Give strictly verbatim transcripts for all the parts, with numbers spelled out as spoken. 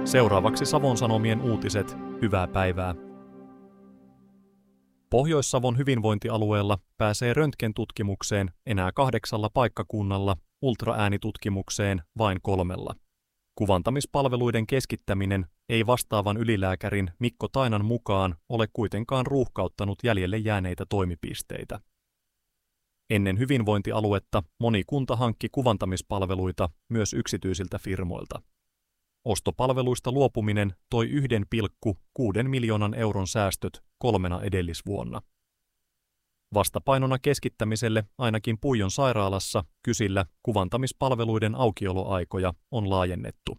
Seuraavaksi Savon Sanomien uutiset. Hyvää päivää. Pohjois-Savon hyvinvointialueella pääsee röntgentutkimukseen enää kahdeksalla paikkakunnalla, ultraäänitutkimukseen vain kolmella. Kuvantamispalveluiden keskittäminen ei vastaavan ylilääkärin Mikko Tainan mukaan ole kuitenkaan ruuhkauttanut jäljelle jääneitä toimipisteitä. Ennen hyvinvointialuetta moni kunta hankki kuvantamispalveluita myös yksityisiltä firmoilta. Ostopalveluista luopuminen toi yksi pilkku kuusi miljoonan euron säästöt kolmena edellisvuonna. Vastapainona keskittämiselle ainakin Puijon sairaalassa Kysillä kuvantamispalveluiden aukioloaikoja on laajennettu.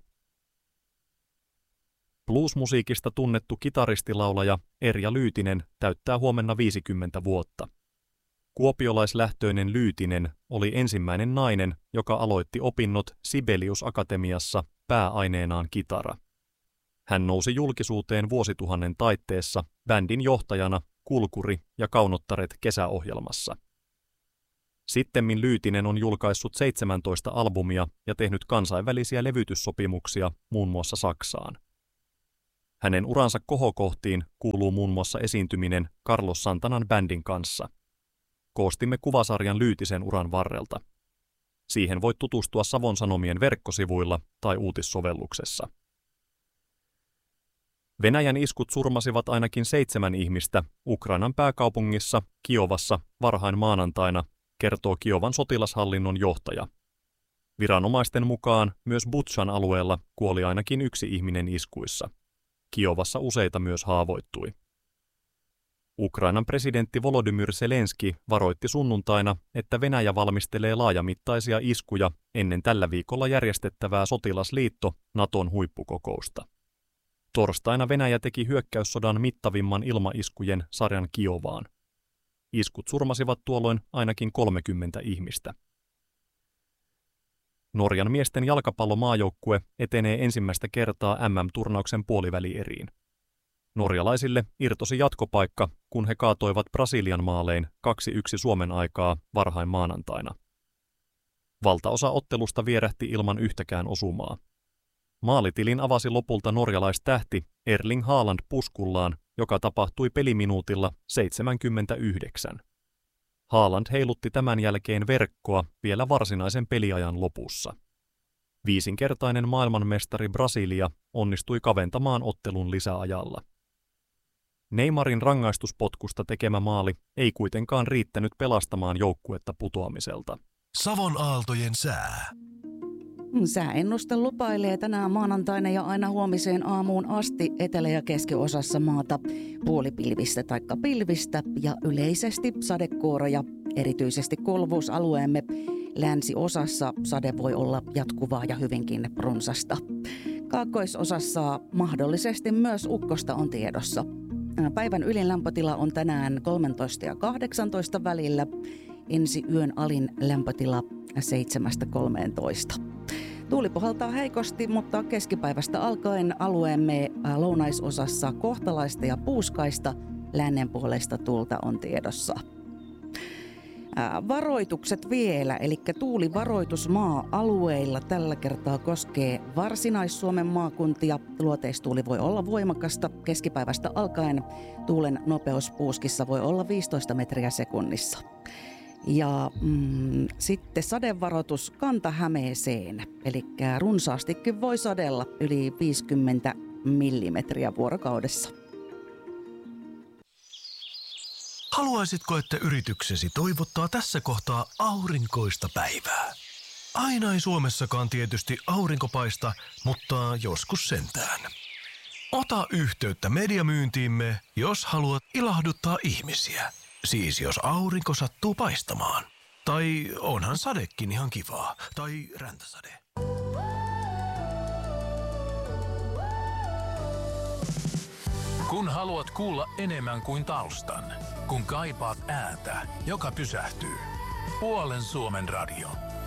Bluesmusiikista tunnettu kitaristilaulaja Erja Lyytinen täyttää huomenna viisikymmentä vuotta. Kuopiolaislähtöinen Lyytinen oli ensimmäinen nainen, joka aloitti opinnot Sibelius Akatemiassa pääaineenaan kitara. Hän nousi julkisuuteen vuosituhannen taitteessa bändin johtajana Kulkuri ja Kaunottaret kesäohjelmassa. Sittemmin Lyytinen on julkaissut seitsemäntoista albumia ja tehnyt kansainvälisiä levytyssopimuksia muun muassa Saksaan. Hänen uransa kohokohtiin kuuluu muun muassa esiintyminen Carlos Santanan bändin kanssa. Koostimme kuvasarjan Lyytisen uran varrelta. Siihen voit tutustua Savon Sanomien verkkosivuilla tai uutissovelluksessa. Venäjän iskut surmasivat ainakin seitsemän ihmistä Ukrainan pääkaupungissa Kiovassa varhain maanantaina, kertoo Kiovan sotilashallinnon johtaja. Viranomaisten mukaan myös Butshan alueella kuoli ainakin yksi ihminen iskuissa. Kiovassa useita myös haavoittui. Ukrainan presidentti Volodymyr Zelenski varoitti sunnuntaina, että Venäjä valmistelee laajamittaisia iskuja ennen tällä viikolla järjestettävää sotilasliitto Naton huippukokousta. Torstaina Venäjä teki hyökkäyssodan mittavimman ilmaiskujen sarjan Kiovaan. Iskut surmasivat tuolloin ainakin kolmekymmentä ihmistä. Norjan miesten jalkapallomaajoukkue etenee ensimmäistä kertaa M M-turnauksen puolivälieriin. Norjalaisille irtosi jatkopaikka, kun he kaatoivat Brasilian maalein kaksi yksi Suomen aikaa varhain maanantaina. Valtaosa ottelusta vierähti ilman yhtäkään osumaa. Maalitilin avasi lopulta norjalaistähti Erling Haaland puskullaan, joka tapahtui peliminuutilla seitsemänkymmentäyhdeksän. Haaland heilutti tämän jälkeen verkkoa vielä varsinaisen peliajan lopussa. Viisinkertainen maailmanmestari Brasilia onnistui kaventamaan ottelun lisäajalla. Neymarin rangaistuspotkusta tekemä maali ei kuitenkaan riittänyt pelastamaan joukkuetta putoamiselta. Savon aaltojen sää. Sääennuste lupailee tänään maanantaina ja aina huomiseen aamuun asti etelä- ja keskiosassa maata puolipilvistä taikka pilvistä ja yleisesti sadekuoroja, erityisesti kolvuusalueemme länsiosassa sade voi olla jatkuvaa ja hyvinkin runsasta. Kaakkoisosassa mahdollisesti myös ukkosta on tiedossa. Päivän ylin lämpötila on tänään kolmetoista ja kahdeksantoista välillä, ensi yön alin lämpötila seitsemästä kolmeentoista. Tuuli puhaltaa heikosti, mutta keskipäivästä alkaen alueemme lounaisosassa kohtalaista ja puuskaista lännenpuoleista tuulta on tiedossa. Varoitukset vielä, eli tuulivaroitus maa-alueilla tällä kertaa koskee Varsinais-Suomen maakuntia. Luoteistuuli voi olla voimakasta. Keskipäivästä alkaen tuulen nopeus puuskissa voi olla viisitoista metriä sekunnissa. Ja mm, sitten sadevaroitus Kanta-Hämeeseen, eli runsaastikin voi sadella yli viisikymmentä millimetriä vuorokaudessa. Haluaisitko, että yrityksesi toivottaa tässä kohtaa aurinkoista päivää? Aina ei Suomessakaan tietysti aurinko paista, mutta joskus sentään. Ota yhteyttä mediamyyntiimme, jos haluat ilahduttaa ihmisiä. Siis jos aurinko sattuu paistamaan. Tai onhan sadekin ihan kivaa. Tai räntäsade. Kun haluat kuulla enemmän kuin taustan. Kun kaipaat ääntä, joka pysähtyy. Puolen Suomen radio.